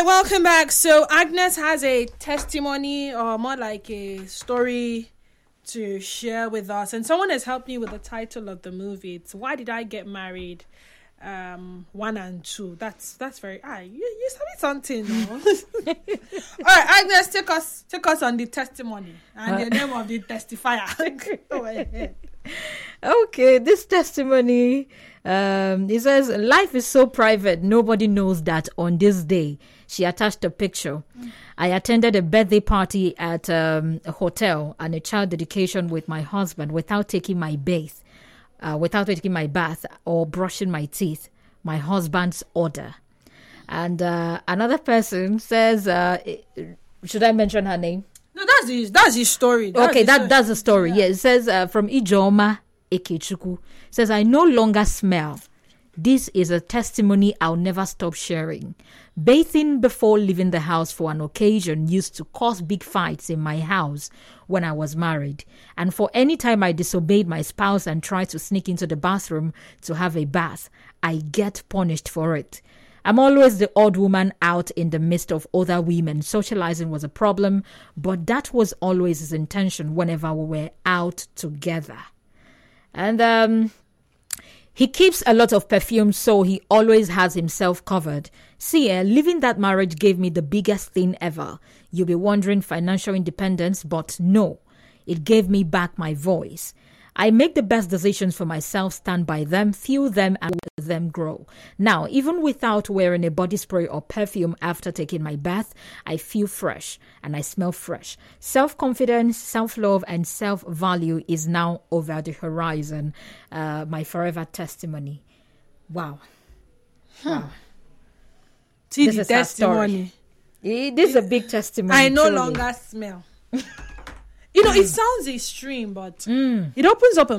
welcome back. So Agnes has a testimony, or more like a story, to share with us, and someone has helped me with the title of the movie. It's Why Did I Get Married? 1 and 2. That's very you said something. No? All right, Agnes, take us on the testimony and the name of the testifier. Go ahead. Okay, this testimony, it says, life is so private, nobody knows that on this day. She attached a picture. I attended a birthday party at a hotel and a child dedication with my husband without taking my bath or brushing my teeth. My husband's order. And another person says, should I mention her name? No, that's his story. That's the story. Yeah, it says from Ijoma Ekechuku. It says, I no longer smell. This is a testimony I'll never stop sharing. Bathing before leaving the house for an occasion used to cause big fights in my house when I was married. And for any time I disobeyed my spouse and tried to sneak into the bathroom to have a bath, I get punished for it. I'm always the odd woman out in the midst of other women. Socializing was a problem, but that was always his intention whenever we were out together. And he keeps a lot of perfume, so he always has himself covered. See, leaving that marriage gave me the biggest thing ever. You'll be wondering financial independence, but no, it gave me back my voice. I make the best decisions for myself, stand by them, feel them, and let them grow. Now, even without wearing a body spray or perfume after taking my bath, I feel fresh and I smell fresh. Self-confidence, self-love, and self-value is now over the horizon. My forever testimony. Wow. Wow. See, this the testimony. This is a big testimony. I no longer smell. It sounds extreme, but it opens up a